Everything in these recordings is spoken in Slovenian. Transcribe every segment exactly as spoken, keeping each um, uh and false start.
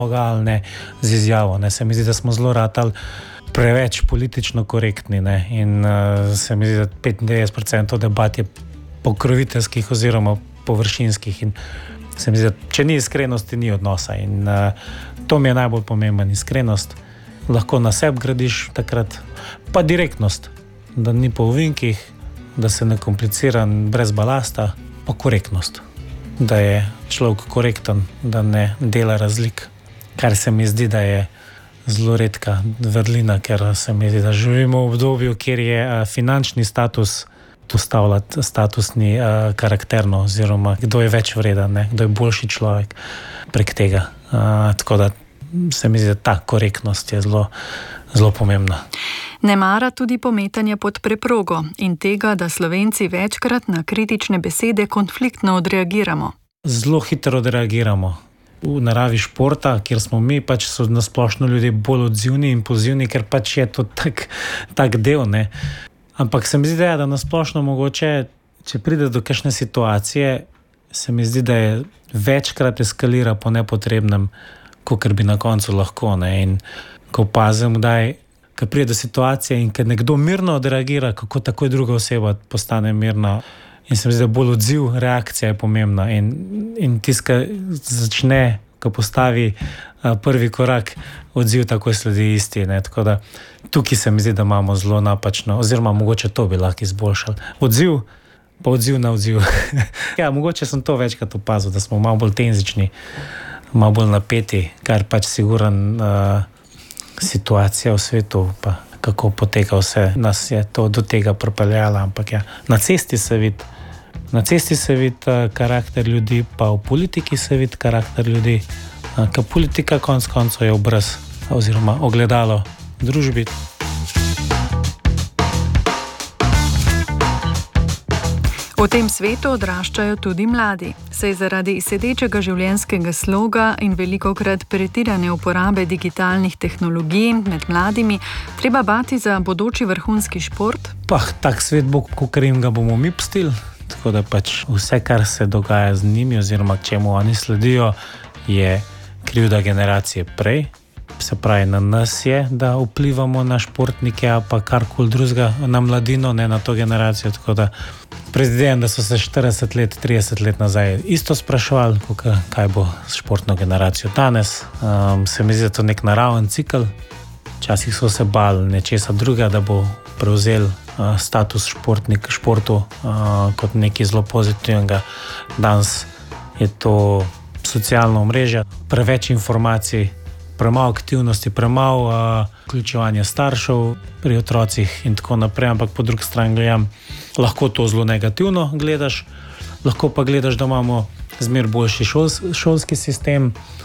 ne z izjavo. Ne. Se mi zdi, da smo zelo ratali preveč politično korektni, ne. In uh, se mi zdi, da petindevetdeset procentov debat je pokroviteljskih oziroma površinskih in se mi zdi, da če ni iskrenosti, ni odnosa in uh, to mi je najbolj pomemben, iskrenost. Lahko na sebi gradiš takrat, pa direktnost, da ni po ovinkih, da se ne komplicira brez balasta, pa korektnost, da je človek korekten, da ne dela razlik, kar se mi zdi, da je zelo redka vrlina, ker se mi zdi, da živimo v obdobju, kjer je uh, finančni status postavljati statusni uh, karakterno, oziroma kdo je več vreden, ne? Kdo je boljši človek prek tega. Uh, tako da se mi zdi, da ta korektnost je zelo, zelo pomembna. Ne mara tudi pometanja pod preprogo in tega, da Slovenci večkrat na kritične besede konfliktno odreagiramo. Zelo hitro odreagiramo. V naravi športa, kjer smo mi, pač so nasplošno ljudje bolj odzivni in pozivni, ker pač je to tak, tak del, ne. Ampak se mi zdi, da nasplošno mogoče, če pride do kakšne situacije, se mi zdi, da je večkrat eskalira po nepotrebnem, kakor bi na koncu lahko, ne. In ko opazim, kdaj, ko pride do situacije in ko nekdo mirno odreagira, kako takoj druga oseba postane mirna. In se mi zdi, da bolj odziv, reakcija je pomembna. In, in tisto, ko začne, ko postavi a, prvi korak, odziv takoj sledi isti, ne. Tako da tukaj se mi zdi, da imamo zelo napačno, oziroma mogoče to bi lahko izboljšali. Odziv, pa odziv na odziv. Ja, mogoče sem to večkrat opazil, da smo malo bolj tenzični, malo bolj napeti, kar pač siguran uh, situacija v svetu, pa kako poteka vse, nas je to do tega pripeljalo, ampak ja, na cesti se vidi, na cesti se vidi uh, karakter ljudi, pa v politiki se vidi karakter ljudi, uh, ker politika konc koncev je obraz oziroma ogledalo družbi. V tem svetu odraščajo tudi mladi, saj zaradi sedečega življenjskega sloga in velikokrat pretirane uporabe digitalnih tehnologij med mladimi treba bati za bodoči vrhunski šport? Pa, tak svet bo, kakor jim ga bomo mi pustili, tako da pač vse, kar se dogaja z njimi oziroma k čemu oni sledijo, je krivda generacije prej. Se pravi, na nas je, da vplivamo na športnike, a pa karkoli drugega, na mladino, ne na to generacijo, tako da predvidevam, da so se štirideset let, trideset let nazaj isto spraševali, kaj bo s športno generacijo danes. Um, se mi zdi, da to nek naraven cikel. Včasih so se bali nečesa druga, da bo prevzel uh, status športnik športu uh, kot nekaj zelo pozitivnega. Danes je to socialno omrežje, preveč informacij, premalo aktivnosti, premalo uh, vključevanja staršev pri otrocih in tako naprej, ampak po drugi strani gledam, lahko to zelo negativno gledaš, lahko pa gledaš, da imamo zmer boljši šols, šolski sistem,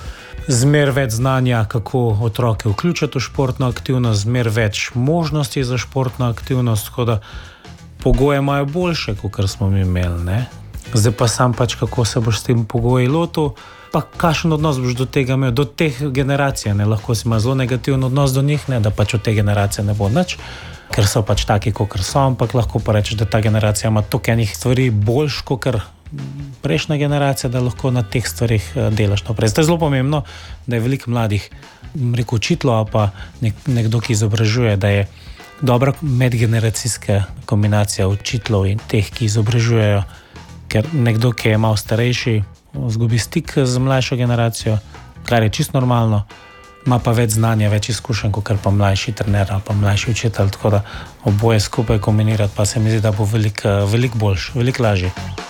zmer več znanja, kako otroke vključiti v športno aktivnost, zmer več možnosti za športno aktivnost, tako da pogoje imajo boljše, kot smo mi imeli, ne. Zdaj pa sam pač, kako se boš s tem pogoji lotil, pa kakšen odnos boš do tega imel, do teh generacij, ne, lahko si ima zelo negativen odnos do njih, ne, da pač od te generacije ne bo nič, ker so pač taki, kakor so, ampak lahko pa rečeš, da ta generacija ima toliko enih stvari boljš, kakor prejšnja generacija, da lahko na teh stvarih delaš naprej. Zdaj je zelo pomembno, da je veliko mladih, rekel učiteljev, pa nek, nekdo, ki izobražuje, da je dobra medgeneracijska kombinacija učiteljev in teh, ki izobražujejo, ker nekdo, ki je malo starejši, zgubi stik z mlajšo generacijo, kar je čisto normalno, ima pa več znanja, več izkušenj, kot pa mlajši trener ali pa mlajši učitelj, tako da oboje skupaj kombinirati, pa se mi zdi, da bo veliko velik boljš, veliko lažje.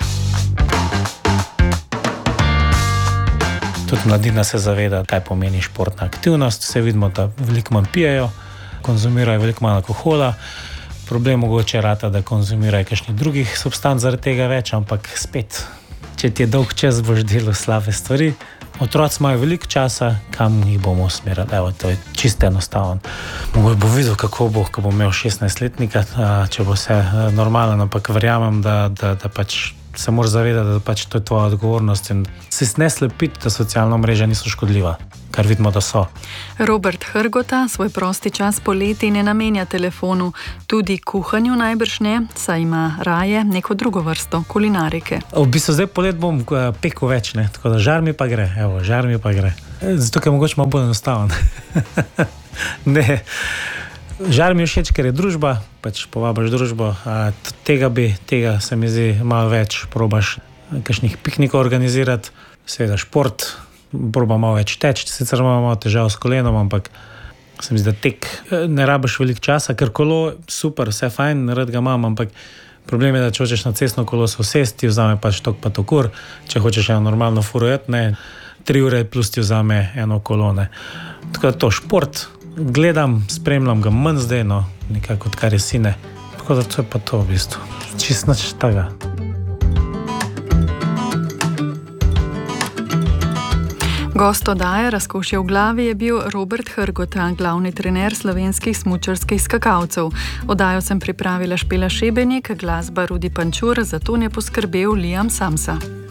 Tudi mladina se zaveda, kaj pomeni športna aktivnost, vse vidimo, da veliko manj pijejo, konzumirajo veliko manj alkohola, problem mogoče rata, da konzumirajo kakšnih drugih substanc zaradi tega več, ampak spet, če ti je dolg čas, boš delal slabe stvari. Otroci imajo veliko časa, kam jih bomo usmerili. Evo, to je čisto enostavno. Mogoče bo videl, kako bo, ko bo imel šestnajstletnika, če bo vse normalno, ampak verjamem, da, da, da pač se moraš zavedati, da pač to je tvoja odgovornost in se ne slepiti, da socialna mreža niso škodljiva, kar vidimo, da so. Robert Hrgota svoj prosti čas poleti ne namenja telefonu, tudi kuhanju najbrž ne, saj ima raje neko drugo vrsto kulinarike. V bistvu zdaj polet bom pekel več, ne, tako da žar mi pa gre, evo, žar mi pa gre. Zato, ker je mogoče malo bolj enostaven. Ne. Žal mi je všeč, ker je družba, pač povabiš družbo, a tega bi, tega se mi zdi malo več, probaš kakšnih piknikov organizirati, seveda šport, proba malo več teči, sicer imamo malo težav s kolenom, ampak se mi zdi, da tek ne rabiš veliko časa, ker kolo, super, vse fajn, rad ga imam, ampak problem je, da če hočeš na cestno kolo se usesti, vzame pač tok pa tok ur, če hočeš eno normalno furo jet, ne, tri ure plus ti vzame eno kolo, ne. Tako da to šport, gledam, spremljam ga manj zdaj, no, nekako odkar je sine. Tako da to je pa to v bistvu. Čisto nič tega. Gost oddaje Razkošje v glavi je bil Robert Hrgota, glavni trener slovenskih smučarskih skakalcev. Oddajo sem pripravila Špela Šebenik, glasba Rudi Pančur, za to je poskrbel Liam Samsa.